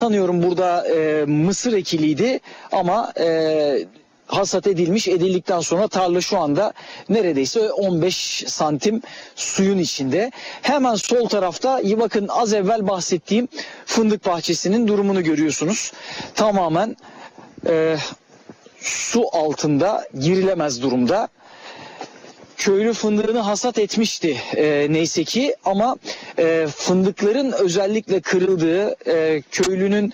Sanıyorum burada mısır ekiliydi ama hasat edildikten sonra tarla şu anda neredeyse 15 santim suyun içinde. Hemen sol tarafta bakın az evvel bahsettiğim fındık bahçesinin durumunu görüyorsunuz. Tamamen su altında, girilemez durumda. Köylü fındığını hasat etmişti neyse ki ama fındıkların özellikle kırıldığı, köylünün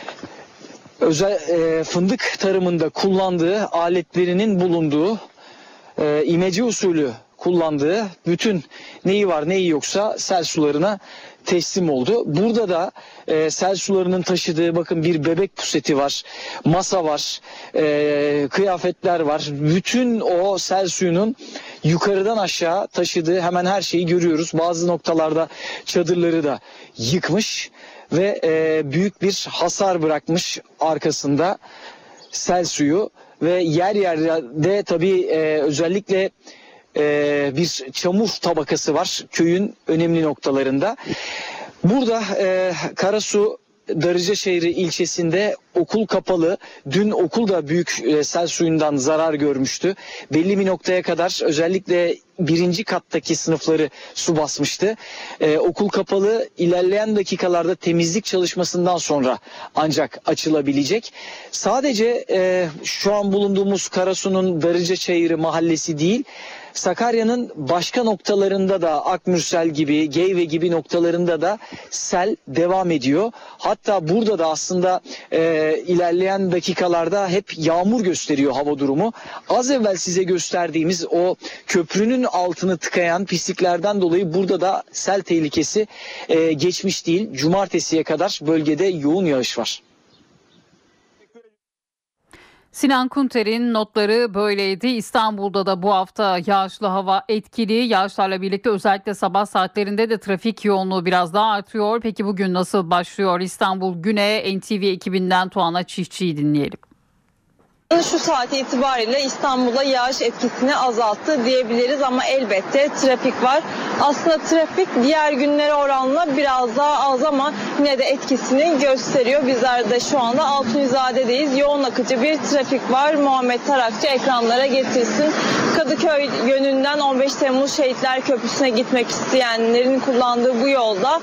fındık tarımında kullandığı aletlerinin bulunduğu, imece usulü kullandığı bütün neyi var neyi yoksa sel sularına teslim oldu. Burada da sel sularının taşıdığı bakın bir bebek puseti var, masa var, kıyafetler var. Bütün o sel suyunun yukarıdan aşağı taşıdığı hemen her şeyi görüyoruz. Bazı noktalarda çadırları da yıkmış ve büyük bir hasar bırakmış arkasında sel suyu ve yer yerde tabii özellikle bir çamur tabakası var köyün önemli noktalarında. Burada Karasu Darıcaşehir ilçesinde okul kapalı. Dün okul da büyük sel suyundan zarar görmüştü. Belli bir noktaya kadar özellikle birinci kattaki sınıfları su basmıştı. Okul kapalı, ilerleyen dakikalarda temizlik çalışmasından sonra ancak açılabilecek. Sadece şu an bulunduğumuz Karasu'nun Darıcaşehir mahallesi değil, Sakarya'nın başka noktalarında da Akmürsel gibi, Geyve gibi noktalarında da sel devam ediyor. Hatta burada da aslında ilerleyen dakikalarda hep yağmur gösteriyor hava durumu. Az evvel size gösterdiğimiz o köprünün altını tıkayan pisliklerden dolayı burada da sel tehlikesi geçmiş değil. Cumartesiye kadar bölgede yoğun yağış var. Sinan Kunter'in notları böyleydi. İstanbul'da da bu hafta yağışlı hava etkili. Yağışlarla birlikte özellikle sabah saatlerinde de trafik yoğunluğu biraz daha artıyor. Peki bugün nasıl başlıyor? İstanbul Güne NTV ekibinden Tuana Çiftçi'yi dinleyelim. Şu saat itibariyle İstanbul'da yağış etkisini azalttı diyebiliriz ama elbette trafik var. Aslında trafik diğer günlere oranla biraz daha az ama yine de etkisini gösteriyor. Bizler de şu anda Altunizade'deyiz. Yoğun akıcı bir trafik var. Muhammed Tarakçı ekranlara getirsin. Kadıköy yönünden 15 Temmuz Şehitler Köprüsü'ne gitmek isteyenlerin kullandığı bu yolda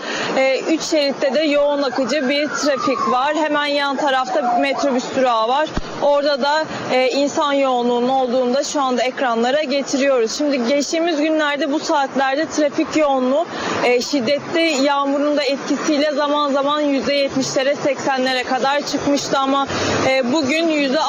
3 şeritte de yoğun akıcı bir trafik var. Hemen yan tarafta metrobüs durağı var. Orada da insan yoğunluğunun olduğunda şu anda ekranlara getiriyoruz. Şimdi geçtiğimiz günlerde bu saatlerde trafik yoğunluğu şiddetli yağmurun da etkisiyle zaman zaman %70'lere 80'lere kadar çıkmıştı ama bugün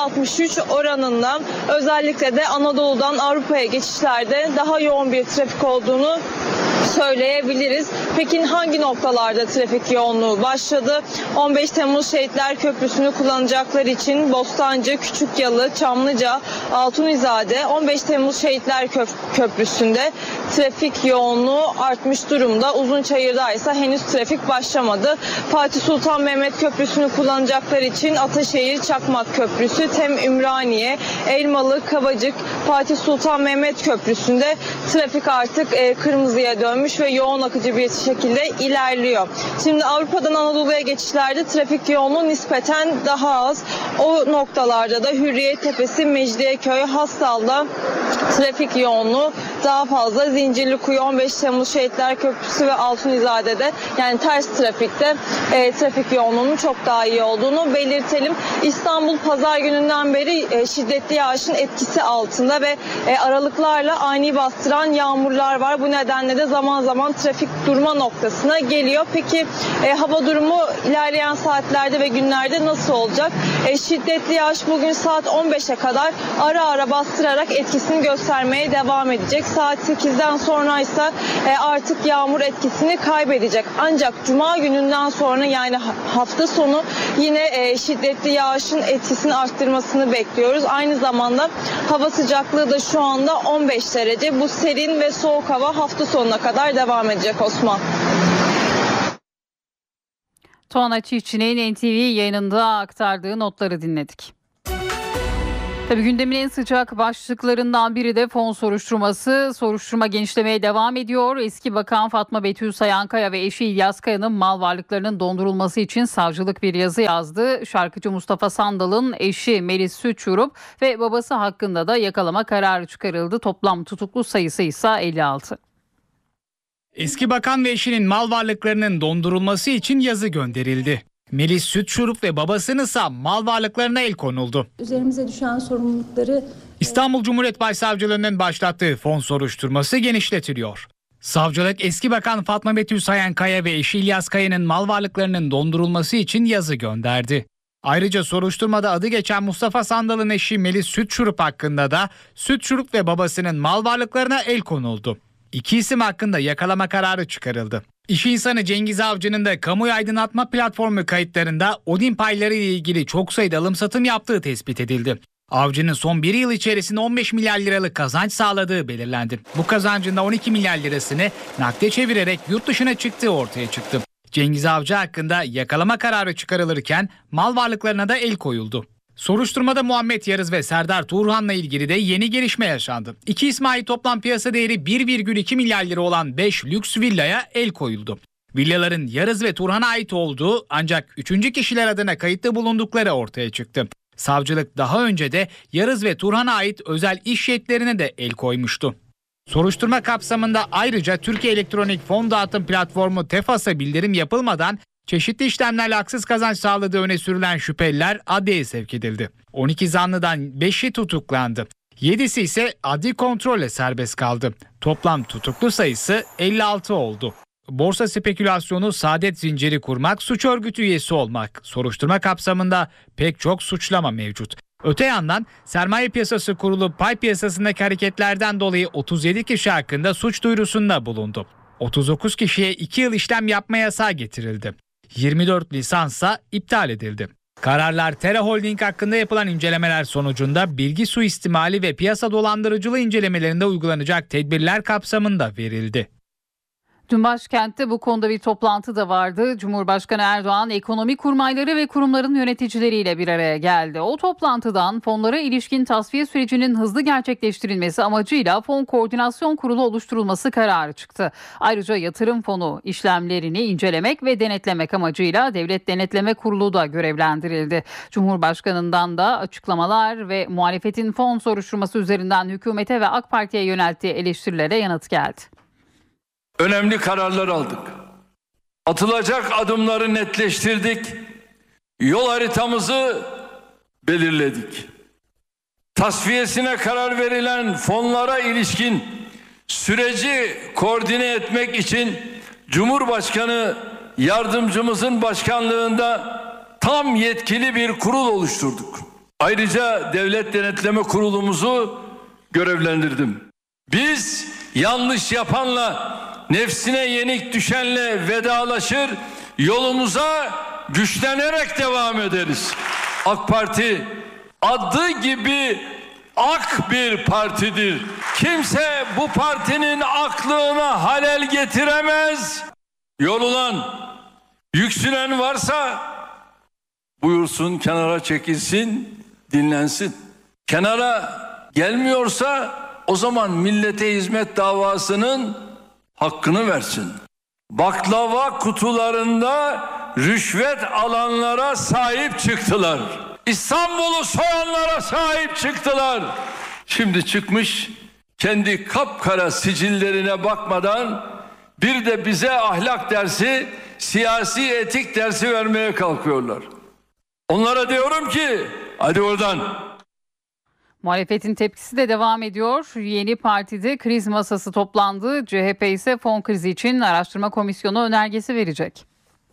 %63 oranında özellikle de Anadolu'dan Avrupa'ya geçişlerde daha yoğun bir trafik olduğunu söyleyebiliriz. Peki hangi noktalarda trafik yoğunluğu başladı? 15 Temmuz Şehitler Köprüsü'nü kullanacaklar için Bostancı, Küçükyalı, Çamlıca, Altunizade, 15 Temmuz Şehitler Köprüsü'nde trafik yoğunluğu artmış durumda. Uzunçayır'da ise henüz trafik başlamadı. Fatih Sultan Mehmet Köprüsü'nü kullanacaklar için Ataşehir, Çakmak Köprüsü, Tem Ümraniye, Elmalı, Kavacık, Fatih Sultan Mehmet Köprüsü'nde trafik artık kırmızıya dönmüş ve yoğun akıcı bir şekilde ilerliyor. Şimdi Avrupa'dan Anadolu'ya geçişlerde trafik yoğunluğu nispeten daha az. O noktalarda da Hürriyet Tepesi, Mecidiyeköy, Hastal'da trafik yoğunluğu daha fazla. Zincirlikuyu, 15 Temmuz Şehitler Köprüsü ve Altunizade'de yani ters trafikte trafik yoğunluğunun çok daha iyi olduğunu belirtelim. İstanbul pazar gününden beri şiddetli yağışın etkisi altında ve aralıklarla ani bastıran yağmurlar var. Bu nedenle de zaman zaman trafik durma noktasına geliyor. Peki hava durumu ilerleyen saatlerde ve günlerde nasıl olacak? Şiddetli yağış bugün saat 15'e kadar ara ara bastırarak etkisini göstermeye devam edecek. Saat 8'den sonra ise artık yağmur etkisini kaybedecek. Ancak Cuma gününden sonra yani hafta sonu yine şiddetli yağışın etkisini arttırmasını bekliyoruz. Aynı zamanda hava sıcaklığı da şu anda 15 derece. Bu serin ve soğuk hava hafta sonuna kadar devam edecek Osman. Tuana Çiftçi'nin NTV yayınında aktardığı notları dinledik. Tabii gündemin en sıcak başlıklarından biri de fon soruşturması. Soruşturma genişlemeye devam ediyor. Eski Bakan Fatma Betül Sayankaya ve eşi İlyas Kaya'nın mal varlıklarının dondurulması için savcılık bir yazı yazdı. Şarkıcı Mustafa Sandal'ın eşi Melis Sütçürük ve babası hakkında da yakalama kararı çıkarıldı. Toplam tutuklu sayısı ise 56. Eski bakan ve eşinin mal varlıklarının dondurulması için yazı gönderildi. Melis Sütçürük ve babasınınsa mal varlıklarına el konuldu. Üzerimize düşen sorumlulukları İstanbul Cumhuriyet Başsavcılığı'nın başlattığı fon soruşturması genişletiliyor. Savcılık eski bakan Fatma Betül Sayankaya ve eşi İlyas Kaya'nın mal varlıklarının dondurulması için yazı gönderdi. Ayrıca soruşturmada adı geçen Mustafa Sandal'ın eşi Melis Sütçürük hakkında da Sütçürük ve babasının mal varlıklarına el konuldu. İki isim hakkında yakalama kararı çıkarıldı. İş insanı Cengiz Avcı'nın da kamuoyu aydınlatma platformu kayıtlarında Odin payları ile ilgili çok sayıda alım satım yaptığı tespit edildi. Avcı'nın son bir yıl içerisinde 15 milyar liralık kazanç sağladığı belirlendi. Bu kazancında 12 milyar lirasını nakde çevirerek yurt dışına çıktığı ortaya çıktı. Cengiz Avcı hakkında yakalama kararı çıkarılırken mal varlıklarına da el koyuldu. Soruşturmada Muhammed Yarız ve Serdar Tuğrhan'la ilgili de yeni gelişme yaşandı. İki isme ait toplam piyasa değeri 1,2 milyar lira olan 5 lüks villaya el koyuldu. Villaların Yarız ve Turhan'a ait olduğu ancak 3. kişiler adına kayıtlı bulundukları ortaya çıktı. Savcılık daha önce de Yarız ve Turhan'a ait özel iş yetlerine de el koymuştu. Soruşturma kapsamında ayrıca Türkiye Elektronik Fon Dağıtım Platformu TEFAS'a bildirim yapılmadan çeşitli işlemlerle haksız kazanç sağladığı öne sürülen şüpheliler adliyeye sevk edildi. 12 zanlıdan 5'i tutuklandı. 7'si ise adli kontrolle serbest kaldı. Toplam tutuklu sayısı 56 oldu. Borsa spekülasyonu, saadet zinciri kurmak, suç örgütü üyesi olmak. Soruşturma kapsamında pek çok suçlama mevcut. Öte yandan Sermaye Piyasası Kurulu pay piyasasındaki hareketlerden dolayı 37 kişi hakkında suç duyurusunda bulundu. 39 kişiye 2 yıl işlem yapma yasağı getirildi. 24 lisansa iptal edildi. Kararlar Tera Holding hakkında yapılan incelemeler sonucunda bilgi suistimali ve piyasa dolandırıcılığı incelemelerinde uygulanacak tedbirler kapsamında verildi. Dün başkentte bu konuda bir toplantı da vardı. Cumhurbaşkanı Erdoğan ekonomi kurmayları ve kurumların yöneticileriyle bir araya geldi. O toplantıdan fonlara ilişkin tasfiye sürecinin hızlı gerçekleştirilmesi amacıyla Fon Koordinasyon Kurulu oluşturulması kararı çıktı. Ayrıca yatırım fonu işlemlerini incelemek ve denetlemek amacıyla Devlet Denetleme Kurulu da görevlendirildi. Cumhurbaşkanından da açıklamalar ve muhalefetin fon soruşturması üzerinden hükümete ve AK Parti'ye yönelttiği eleştirilere yanıt geldi. Önemli kararlar aldık. Atılacak adımları netleştirdik. Yol haritamızı belirledik. Tasfiyesine karar verilen fonlara ilişkin süreci koordine etmek için Cumhurbaşkanı yardımcımızın başkanlığında tam yetkili bir kurul oluşturduk. Ayrıca Devlet Denetleme Kurulumuzu görevlendirdim. Biz yanlış yapanla, nefsine yenik düşenle vedalaşır, yolumuza güçlenerek devam ederiz. AK Parti adı gibi ak bir partidir. Kimse bu partinin aklına halel getiremez. Yorulan, yüksülen varsa buyursun kenara çekilsin, dinlensin. Kenara gelmiyorsa o zaman millete hizmet davasının hakkını versin. Baklava kutularında rüşvet alanlara sahip çıktılar. İstanbul'u soyanlara sahip çıktılar. Şimdi çıkmış kendi kapkara sicillerine bakmadan bir de bize ahlak dersi, siyasi etik dersi vermeye kalkıyorlar. Onlara diyorum ki hadi oradan. Muhalefetin tepkisi de devam ediyor. Yeni partide kriz masası toplandı. CHP ise fon krizi için araştırma komisyonu önergesi verecek.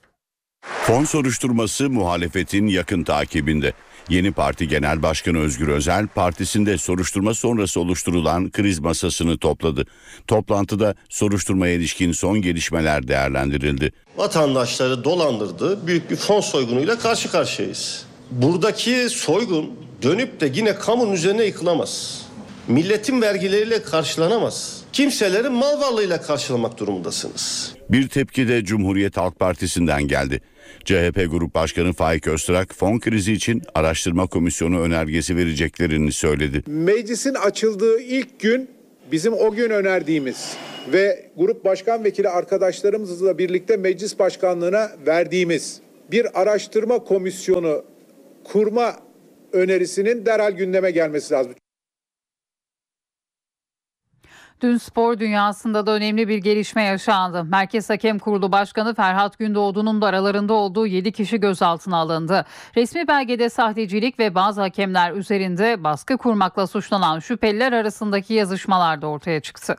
Fon soruşturması muhalefetin yakın takibinde. Yeni Parti Genel Başkanı Özgür Özel partisinde soruşturma sonrası oluşturulan kriz masasını topladı. Toplantıda soruşturmaya ilişkin son gelişmeler değerlendirildi. Vatandaşları dolandırdığı büyük bir fon soygunuyla karşı karşıyayız. Buradaki soygun dönüp de yine kamunun üzerine yıkılamaz. Milletin vergileriyle karşılanamaz. Kimselerin mal varlığıyla karşılamak durumundasınız. Bir tepki de Cumhuriyet Halk Partisi'nden geldi. CHP Grup Başkanı Faik Öztürk fon krizi için araştırma komisyonu önergesi vereceklerini söyledi. Meclisin açıldığı ilk gün bizim o gün önerdiğimiz ve grup başkan vekili arkadaşlarımızla birlikte meclis başkanlığına verdiğimiz bir araştırma komisyonu kurma önerisinin derhal gündeme gelmesi lazım. Dün spor dünyasında da önemli bir gelişme yaşandı. Merkez Hakem Kurulu Başkanı Ferhat Gündoğdu'nun da aralarında olduğu 7 kişi gözaltına alındı. Resmi belgede sahtecilik ve bazı hakemler üzerinde baskı kurmakla suçlanan şüpheliler arasındaki yazışmalar da ortaya çıktı.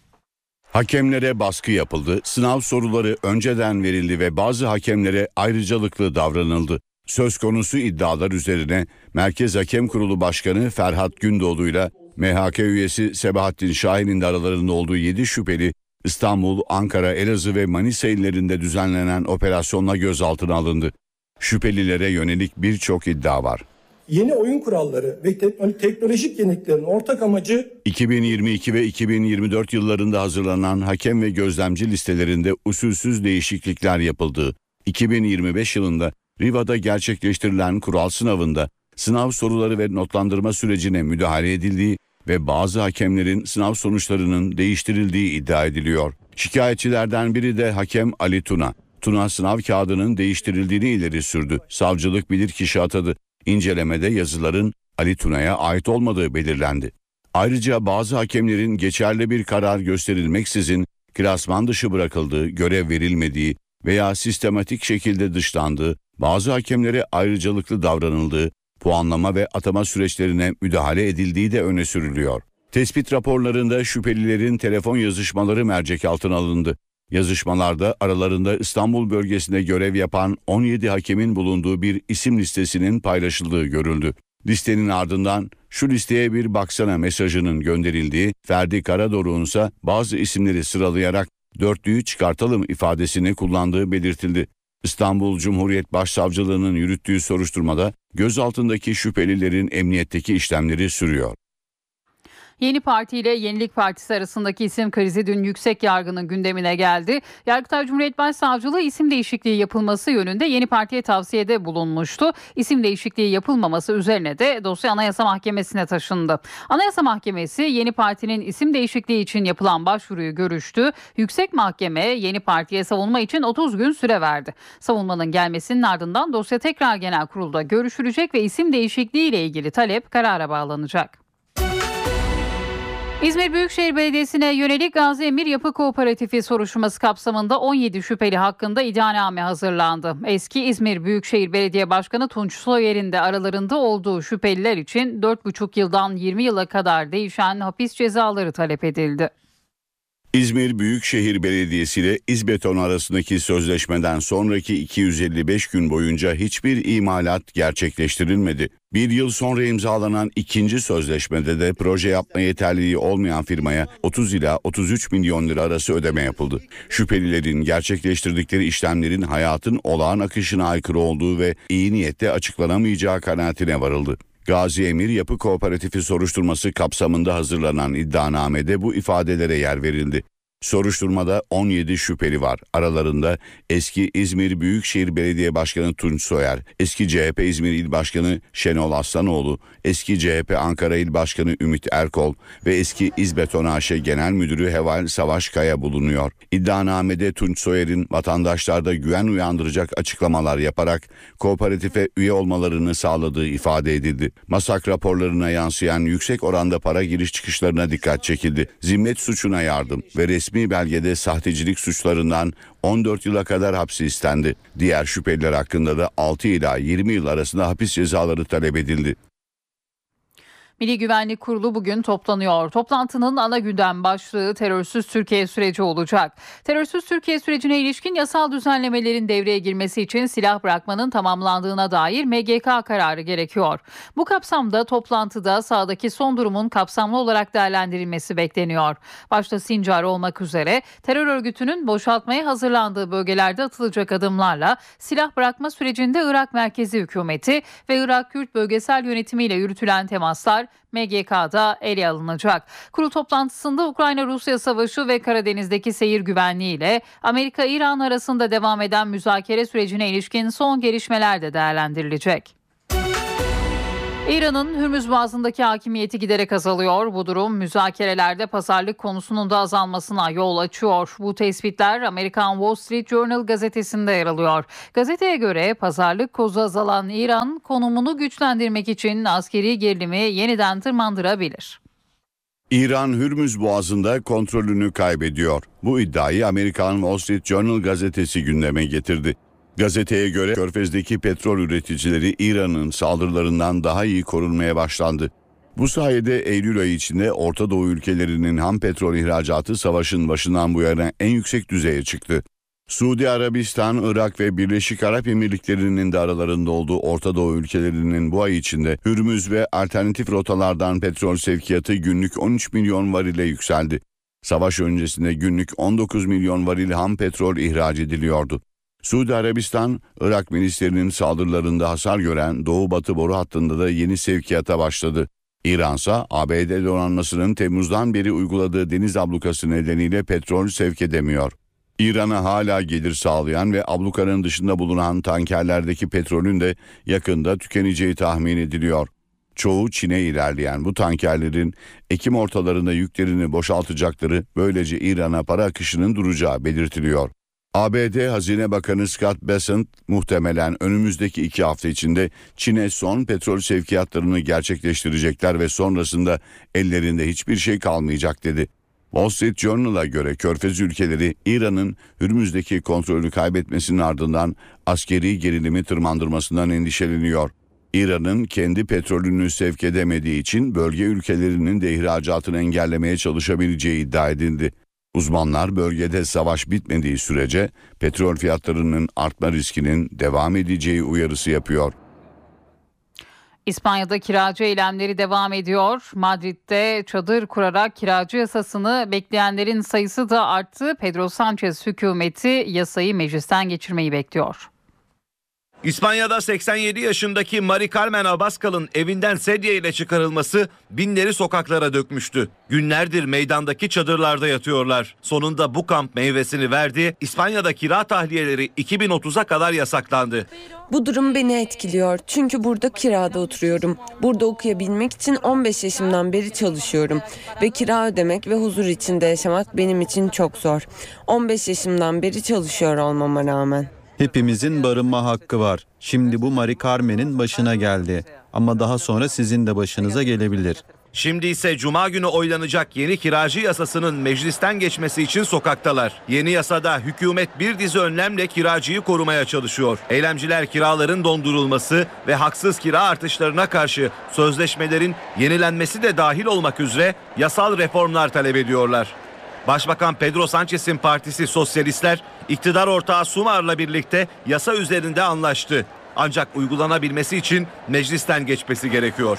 Hakemlere baskı yapıldı, sınav soruları önceden verildi ve bazı hakemlere ayrıcalıklı davranıldı. Söz konusu iddialar üzerine Merkez Hakem Kurulu Başkanı Ferhat Gündoğdu'yla MHK üyesi Sebahattin Şahin'in de aralarında olduğu 7 şüpheli İstanbul, Ankara, Elazığ ve Manisa illerinde düzenlenen operasyonla gözaltına alındı. Şüphelilere yönelik birçok iddia var. Yeni oyun kuralları ve teknolojik yeniliklerin ortak amacı 2022 ve 2024 yıllarında hazırlanan hakem ve gözlemci listelerinde usulsüz değişiklikler yapıldığı, 2025 yılında Riva'da gerçekleştirilen kural sınavında sınav soruları ve notlandırma sürecine müdahale edildiği ve bazı hakemlerin sınav sonuçlarının değiştirildiği iddia ediliyor. Şikayetçilerden biri de hakem Ali Tuna. Tuna sınav kağıdının değiştirildiğini ileri sürdü. Savcılık bilirkişi atadı. İncelemede yazıların Ali Tuna'ya ait olmadığı belirlendi. Ayrıca bazı hakemlerin geçerli bir karar gösterilmeksizin klasman dışı bırakıldığı, görev verilmediği veya sistematik şekilde dışlandığı, bazı hakemlere ayrıcalıklı davranıldığı, puanlama ve atama süreçlerine müdahale edildiği de öne sürülüyor. Tespit raporlarında şüphelilerin telefon yazışmaları mercek altına alındı. Yazışmalarda aralarında İstanbul bölgesinde görev yapan 17 hakemin bulunduğu bir isim listesinin paylaşıldığı görüldü. Listenin ardından "şu listeye bir baksana" mesajının gönderildiği, Ferdi Karadoruk'un ise bazı isimleri sıralayarak "dörtlüyü çıkartalım" ifadesini kullandığı belirtildi. İstanbul Cumhuriyet Başsavcılığı'nın yürüttüğü soruşturmada gözaltındaki şüphelilerin emniyetteki işlemleri sürüyor. Yeni Parti ile Yenilik Partisi arasındaki isim krizi dün yüksek yargının gündemine geldi. Yargıtay Cumhuriyet Başsavcılığı isim değişikliği yapılması yönünde Yeni Parti'ye tavsiyede bulunmuştu. İsim değişikliği yapılmaması üzerine de dosya Anayasa Mahkemesi'ne taşındı. Anayasa Mahkemesi Yeni Parti'nin isim değişikliği için yapılan başvuruyu görüştü. Yüksek Mahkeme Yeni Parti'ye savunma için 30 gün süre verdi. Savunmanın gelmesinin ardından dosya tekrar genel kurulda görüşülecek ve isim değişikliği ile ilgili talep karara bağlanacak. İzmir Büyükşehir Belediyesi'ne yönelik Gazi Emir Yapı Kooperatifi soruşturması kapsamında 17 şüpheli hakkında iddianame hazırlandı. Eski İzmir Büyükşehir Belediye Başkanı Tunç Soyer'in de aralarında olduğu şüpheliler için 4,5 yıldan 20 yıla kadar değişen hapis cezaları talep edildi. İzmir Büyükşehir Belediyesi ile İzbeton arasındaki sözleşmeden sonraki 255 gün boyunca hiçbir imalat gerçekleştirilmedi. Bir yıl sonra imzalanan ikinci sözleşmede de proje yapma yeterliliği olmayan firmaya 30 ila 33 milyon lira arası ödeme yapıldı. Şüphelilerin gerçekleştirdikleri işlemlerin hayatın olağan akışına aykırı olduğu ve iyi niyetle açıklanamayacağı kanaatine varıldı. Gazi Emir Yapı Kooperatifi soruşturması kapsamında hazırlanan iddianamede bu ifadelere yer verildi. Soruşturmada 17 şüpheli var. Aralarında eski İzmir Büyükşehir Belediye Başkanı Tunç Soyer, eski CHP İzmir İl Başkanı Şenol Aslanoğlu, eski CHP Ankara İl Başkanı Ümit Erkol ve eski İzbeton AŞ Genel Müdürü Heval Savaş Kaya bulunuyor. İddianamede Tunç Soyer'in vatandaşlarda güven uyandıracak açıklamalar yaparak kooperatife üye olmalarını sağladığı ifade edildi. MASAK raporlarına yansıyan yüksek oranda para giriş çıkışlarına dikkat çekildi. Zimmet suçuna yardım ve resmi belgede sahtecilik suçlarından 14 yıla kadar hapsi istendi. Diğer şüpheliler hakkında da 6 ila 20 yıl arasında hapis cezaları talep edildi. Milli Güvenlik Kurulu bugün toplanıyor. Toplantının ana gündem başlığı terörsüz Türkiye süreci olacak. Terörsüz Türkiye sürecine ilişkin yasal düzenlemelerin devreye girmesi için silah bırakmanın tamamlandığına dair MGK kararı gerekiyor. Bu kapsamda toplantıda sahadaki son durumun kapsamlı olarak değerlendirilmesi bekleniyor. Başta Sincar olmak üzere terör örgütünün boşaltmaya hazırlandığı bölgelerde atılacak adımlarla silah bırakma sürecinde Irak Merkezi Hükümeti ve Irak Kürt Bölgesel Yönetimi ile yürütülen temaslar teklifler MGK'da ele alınacak. Kurul toplantısında Ukrayna-Rusya savaşı ve Karadeniz'deki seyir güvenliği ile Amerika-İran arasında devam eden müzakere sürecine ilişkin son gelişmeler de değerlendirilecek. İran'ın Hürmüz Boğazı'ndaki hakimiyeti giderek azalıyor. Bu durum müzakerelerde pazarlık konusunun da azalmasına yol açıyor. Bu tespitler Amerikan Wall Street Journal gazetesinde yer alıyor. Gazeteye göre pazarlık kozu azalan İran konumunu güçlendirmek için askeri gerilimi yeniden tırmandırabilir. İran Hürmüz Boğazı'nda kontrolünü kaybediyor. Bu iddiayı Amerikan Wall Street Journal gazetesi gündeme getirdi. Gazeteye göre Körfez'deki petrol üreticileri İran'ın saldırılarından daha iyi korunmaya başlandı. Bu sayede Eylül ayı içinde Orta Doğu ülkelerinin ham petrol ihracatı savaşın başından bu yana en yüksek düzeye çıktı. Suudi Arabistan, Irak ve Birleşik Arap Emirlikleri'nin de aralarında olduğu Orta Doğu ülkelerinin bu ay içinde Hürmüz ve alternatif rotalardan petrol sevkiyatı günlük 13 milyon varile yükseldi. Savaş öncesinde günlük 19 milyon varil ham petrol ihraç ediliyordu. Suudi Arabistan, Irak milislerinin saldırılarında hasar gören Doğu-Batı boru hattında da yeni sevkiyata başladı. İran ise ABD donanmasının Temmuz'dan beri uyguladığı deniz ablukası nedeniyle petrol sevk edemiyor. İran'a hala gelir sağlayan ve ablukanın dışında bulunan tankerlerdeki petrolün de yakında tükeneceği tahmin ediliyor. Çoğu Çin'e ilerleyen bu tankerlerin Ekim ortalarında yüklerini boşaltacakları, böylece İran'a para akışının duracağı belirtiliyor. ABD Hazine Bakanı Scott Bessent muhtemelen önümüzdeki 2 hafta içinde Çin'e son petrol sevkiyatlarını gerçekleştirecekler ve sonrasında ellerinde hiçbir şey kalmayacak dedi. Wall Street Journal'a göre Körfez ülkeleri İran'ın Hürmüz'deki kontrolünü kaybetmesinin ardından askeri gerilimi tırmandırmasından endişeleniyor. İran'ın kendi petrolünü sevk edemediği için bölge ülkelerinin de ihracatını engellemeye çalışabileceği iddia edildi. Uzmanlar bölgede savaş bitmediği sürece petrol fiyatlarının artma riskinin devam edeceği uyarısı yapıyor. İspanya'da kiracı eylemleri devam ediyor. Madrid'de çadır kurarak kiracı yasasını bekleyenlerin sayısı da arttı. Pedro Sánchez hükümeti yasayı meclisten geçirmeyi bekliyor. İspanya'da 87 yaşındaki Mari Carmen Abascal'ın evinden sedye ile çıkarılması binleri sokaklara dökmüştü. Günlerdir meydandaki çadırlarda yatıyorlar. Sonunda bu kamp meyvesini verdi. İspanya'da kira tahliyeleri 2030'a kadar yasaklandı. Bu durum beni etkiliyor. Çünkü burada kirada oturuyorum. Burada okuyabilmek için 15 yaşımdan beri çalışıyorum. Ve kira ödemek ve huzur içinde yaşamak benim için çok zor. 15 yaşımdan beri çalışıyor olmama rağmen. Hepimizin barınma hakkı var. Şimdi bu Mari Carmen'in başına geldi. Ama daha sonra sizin de başınıza gelebilir. Şimdi ise Cuma günü oylanacak yeni kiracı yasasının meclisten geçmesi için sokaktalar. Yeni yasada hükümet bir dizi önlemle kiracıyı korumaya çalışıyor. Eylemciler kiraların dondurulması ve haksız kira artışlarına karşı sözleşmelerin yenilenmesi de dahil olmak üzere yasal reformlar talep ediyorlar. Başbakan Pedro Sánchez'in partisi Sosyalistler, iktidar ortağı Sumar'la birlikte yasa üzerinde anlaştı. Ancak uygulanabilmesi için meclisten geçmesi gerekiyor.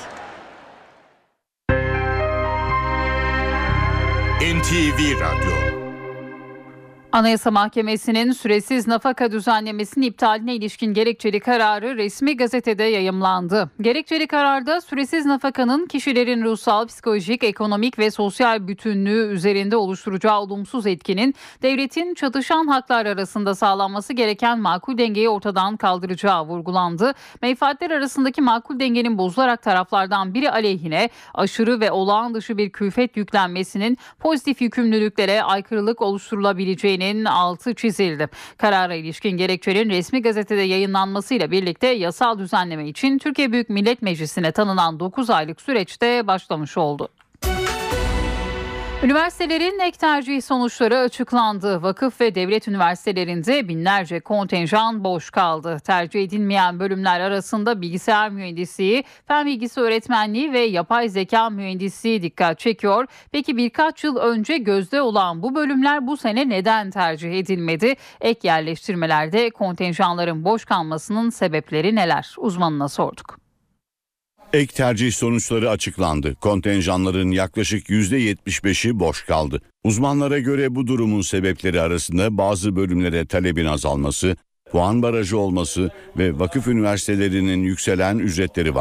NTV Radyo. Anayasa Mahkemesi'nin süresiz nafaka düzenlemesinin iptaline ilişkin gerekçeli kararı resmi gazetede yayımlandı. Gerekçeli kararda süresiz nafakanın kişilerin ruhsal, psikolojik, ekonomik ve sosyal bütünlüğü üzerinde oluşturacağı olumsuz etkinin devletin çatışan haklar arasında sağlanması gereken makul dengeyi ortadan kaldıracağı vurgulandı. Menfaatler arasındaki makul dengenin bozularak taraflardan biri aleyhine aşırı ve olağan dışı bir külfet yüklenmesinin pozitif yükümlülüklere aykırılık oluşturulabileceğini altı çizildi. Karara ilişkin gerekçelerin resmi gazetede yayınlanmasıyla birlikte yasal düzenleme için Türkiye Büyük Millet Meclisi'ne tanınan 9 aylık süreçte başlamış oldu. Üniversitelerin ek tercih sonuçları açıklandı. Vakıf ve devlet üniversitelerinde binlerce kontenjan boş kaldı. Tercih edilmeyen bölümler arasında bilgisayar mühendisliği, fen bilgisi öğretmenliği ve yapay zeka mühendisliği dikkat çekiyor. Peki birkaç yıl önce gözde olan bu bölümler bu sene neden tercih edilmedi? Ek yerleştirmelerde kontenjanların boş kalmasının sebepleri neler? Uzmanına sorduk. Ek tercih sonuçları açıklandı. Kontenjanların yaklaşık %75'i boş kaldı. Uzmanlara göre bu durumun sebepleri arasında bazı bölümlere talebin azalması, puan barajı olması ve vakıf üniversitelerinin yükselen ücretleri var.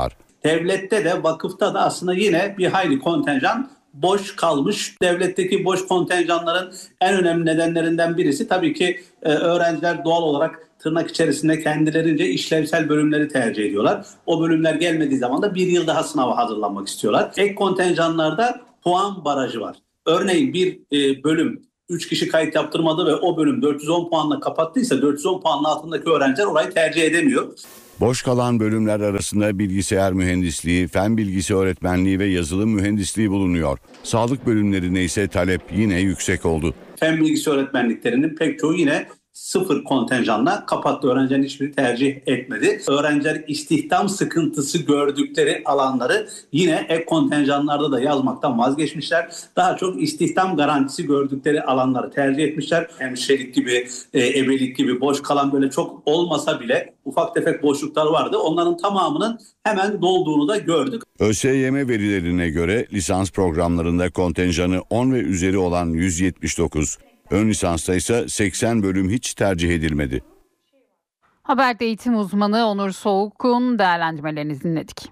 Devlette de vakıfta da aslında yine bir hayli kontenjan boş kalmış. Devletteki boş kontenjanların en önemli nedenlerinden birisi tabii ki öğrenciler doğal olarak tırnak içerisinde kendilerince işlevsel bölümleri tercih ediyorlar. O bölümler gelmediği zaman da bir yıl daha sınava hazırlanmak istiyorlar. Ek kontenjanlarda puan barajı var. Örneğin bir bölüm 3 kişi kayıt yaptırmadı ve o bölüm 410 puanla kapattıysa 410 puanın altındaki öğrenciler orayı tercih edemiyor. Boş kalan bölümler arasında bilgisayar mühendisliği, fen bilgisi öğretmenliği ve yazılım mühendisliği bulunuyor. Sağlık bölümlerine ise talep yine yüksek oldu. Fen bilgisi öğretmenliklerinin pek çoğu yine sıfır kontenjanla kapattı. Öğrencilerin hiçbiri tercih etmedi. Öğrenciler istihdam sıkıntısı gördükleri alanları yine ek kontenjanlarda da yazmaktan vazgeçmişler. Daha çok istihdam garantisi gördükleri alanları tercih etmişler. Hemşirelik gibi, ebelik gibi boş kalan böyle çok olmasa bile ufak tefek boşluklar vardı. Onların tamamının hemen dolduğunu da gördük. ÖSYM verilerine göre lisans programlarında kontenjanı 10 ve üzeri olan 179, ön lisansta ise 80 bölüm hiç tercih edilmedi. Haberde eğitim uzmanı Onur Soğuk'un değerlendirmelerini dinledik.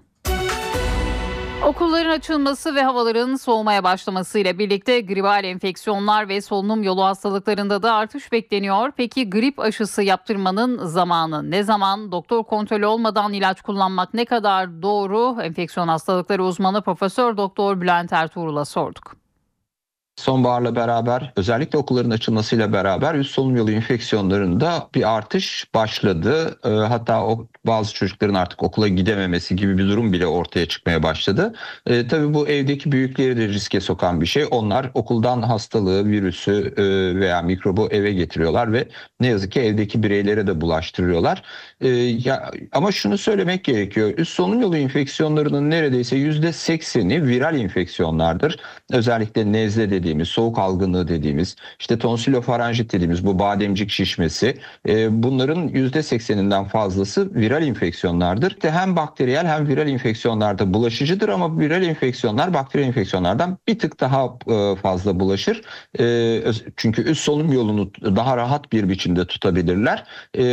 Okulların açılması ve havaların soğumaya başlamasıyla birlikte gribal enfeksiyonlar ve solunum yolu hastalıklarında da artış bekleniyor. Peki grip aşısı yaptırmanın zamanı ne zaman? Doktor kontrolü olmadan ilaç kullanmak ne kadar doğru? Enfeksiyon hastalıkları uzmanı Profesör Doktor Bülent Ertuğrul'a sorduk. Sonbaharla beraber, özellikle okulların açılmasıyla beraber üst solunum yolu enfeksiyonlarında bir artış başladı. Hatta bazı çocukların artık okula gidememesi gibi bir durum bile ortaya çıkmaya başladı. Tabii bu evdeki büyükleri de riske sokan bir şey. Onlar okuldan hastalığı, virüsü veya mikrobu eve getiriyorlar ve ne yazık ki evdeki bireylere de bulaştırıyorlar. Ama şunu söylemek gerekiyor. Üst solunum yolu enfeksiyonlarının neredeyse %80'i viral enfeksiyonlardır. Özellikle nezle dediğimiz, soğuk algınlığı dediğimiz, işte tonsilofaranjit dediğimiz bu bademcik şişmesi, bunların %80'inden fazlası viral enfeksiyonlardır. Hem bakteriyel hem viral enfeksiyonlarda bulaşıcıdır ama viral enfeksiyonlar bakteri enfeksiyonlardan bir tık daha fazla bulaşır. Çünkü üst solunum yolunu daha rahat bir biçimde tutabilirler.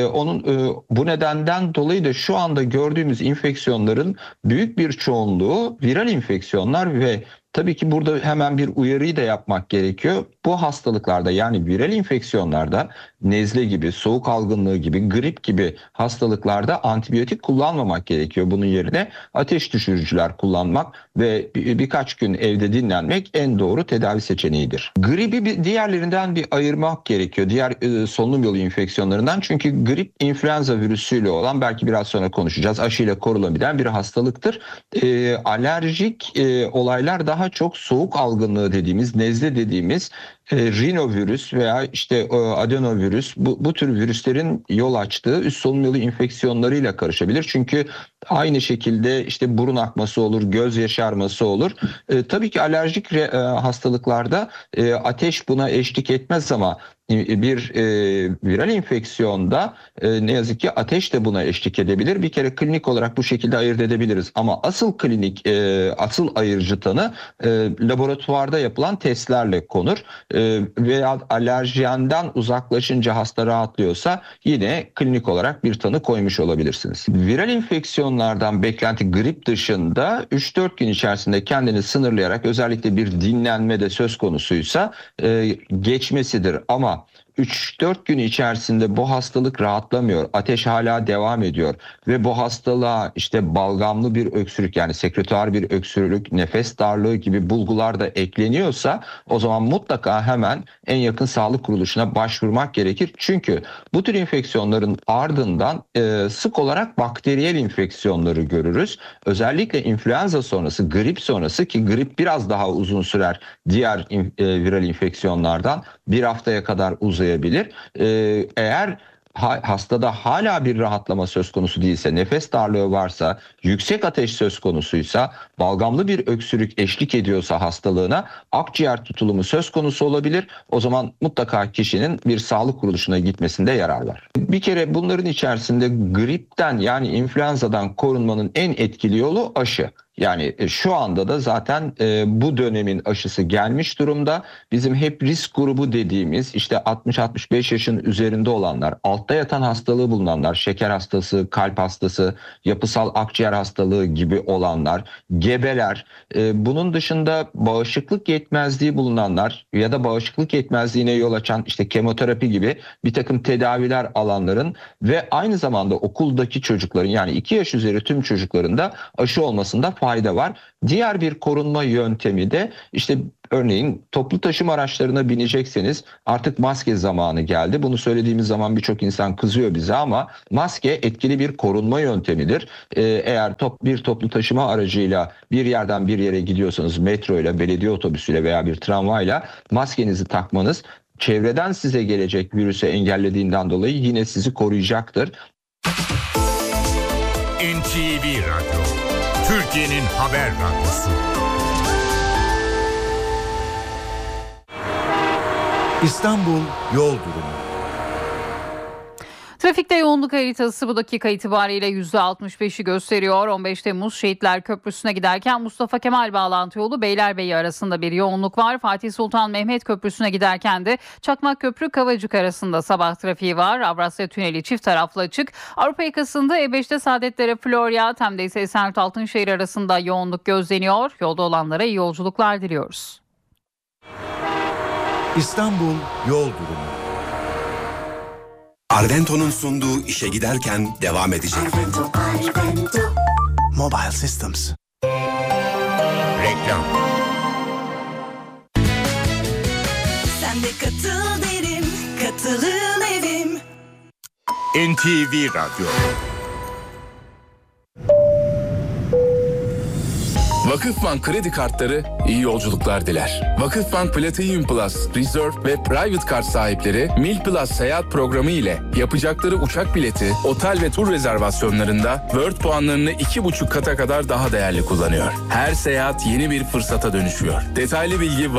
Bu nedenden dolayı da şu anda gördüğümüz enfeksiyonların büyük bir çoğunluğu viral enfeksiyonlar ve tabii ki burada hemen bir uyarıyı da yapmak gerekiyor. Bu hastalıklarda, yani viral enfeksiyonlarda, nezle gibi, soğuk algınlığı gibi, grip gibi hastalıklarda antibiyotik kullanmamak gerekiyor. Bunun yerine ateş düşürücüler kullanmak ve birkaç gün evde dinlenmek en doğru tedavi seçeneğidir. Gribi diğerlerinden bir ayırmak gerekiyor. Diğer solunum yolu enfeksiyonlarından. Çünkü grip influenza virüsüyle olan, belki biraz sonra konuşacağız, aşıyla korulabilen bir hastalıktır. Alerjik olaylar daha çok soğuk algınlığı dediğimiz, nezle dediğimiz rinovirüs veya işte adenovirüs, bu tür virüslerin yol açtığı üst solunum yolu enfeksiyonlarıyla karışabilir. Çünkü aynı şekilde işte burun akması olur, göz yaşarması olur. Tabii ki alerjik hastalıklarda ateş buna eşlik etmez ama bir viral enfeksiyonda ne yazık ki ateş de buna eşlik edebilir. Bir kere klinik olarak bu şekilde ayırt edebiliriz. Ama asıl ayırıcı tanı laboratuvarda yapılan testlerle konur. Veya alerjenden uzaklaşınca hasta rahatlıyorsa yine klinik olarak bir tanı koymuş olabilirsiniz. Viral enfeksiyonlardan beklenti grip dışında 3-4 gün içerisinde kendini sınırlayarak, özellikle bir dinlenme de söz konusuysa geçmesidir. Ama 3-4 gün içerisinde bu hastalık rahatlamıyor, ateş hala devam ediyor ve bu hastalığa işte balgamlı bir öksürük, yani sekreter bir öksürük, nefes darlığı gibi bulgular da ekleniyorsa o zaman mutlaka hemen en yakın sağlık kuruluşuna başvurmak gerekir. Çünkü bu tür enfeksiyonların ardından sık olarak bakteriyel enfeksiyonları görürüz. Özellikle influenza sonrası, grip sonrası, ki grip biraz daha uzun sürer diğer viral enfeksiyonlardan, bir haftaya kadar uzayabilir. Eğer hastada hala bir rahatlama söz konusu değilse, nefes darlığı varsa, yüksek ateş söz konusuysa, balgamlı bir öksürük eşlik ediyorsa hastalığına, akciğer tutulumu söz konusu olabilir. O zaman mutlaka kişinin bir sağlık kuruluşuna gitmesinde yarar var. Bir kere bunların içerisinde gripten, yani influenzadan korunmanın en etkili yolu aşı. Yani şu anda da zaten bu dönemin aşısı gelmiş durumda. Bizim hep risk grubu dediğimiz işte 60-65 yaşın üzerinde olanlar, altta yatan hastalığı bulunanlar, şeker hastası, kalp hastası, yapısal akciğer hastalığı gibi olanlar, gebeler, bunun dışında bağışıklık yetmezliği bulunanlar ya da bağışıklık yetmezliğine yol açan işte kemoterapi gibi bir takım tedaviler alanların ve aynı zamanda okuldaki çocukların, yani 2 yaş üzeri tüm çocukların da aşı olmasında fayda var. Diğer bir korunma yöntemi de işte örneğin toplu taşıma araçlarına binecekseniz artık maske zamanı geldi. Bunu söylediğimiz zaman birçok insan kızıyor bize ama maske etkili bir korunma yöntemidir. Eğer bir toplu taşıma aracıyla bir yerden bir yere gidiyorsanız metro ile, belediye otobüsüyle veya bir tramvayla maskenizi takmanız çevreden size gelecek virüsü engellediğinden dolayı yine sizi koruyacaktır. NTV Radyo, Türkiye'nin haber radyosu. İstanbul yol durumu. Trafikte yoğunluk haritası bu dakika itibariyle %65'i gösteriyor. 15 Temmuz Şehitler Köprüsü'ne giderken Mustafa Kemal bağlantı yolu Beylerbeyi arasında bir yoğunluk var. Fatih Sultan Mehmet Köprüsü'ne giderken de Çakmakköprü Kavacık arasında sabah trafiği var. Avrasya Tüneli çift taraflı açık. Avrupa yakasında E5'te Saadetlere Florya, Tem'de ise Esenyurt Altınşehir arasında yoğunluk gözleniyor. Yolda olanlara iyi yolculuklar diliyoruz. İstanbul yol durumu. Arvento'nun sunduğu işe giderken devam edecek. Arvento. Mobile Systems. Reklam. Sen de katıl derim, katılım evim. NTV Radyo. Vakıfbank kredi kartları iyi yolculuklar diler. Vakıfbank Platinum Plus, Reserve ve Private Card sahipleri Mil Plus seyahat programı ile yapacakları uçak bileti, otel ve tur rezervasyonlarında World puanlarını 2,5 kata kadar daha değerli kullanıyor. Her seyahat yeni bir fırsata dönüşüyor. Detaylı bilgi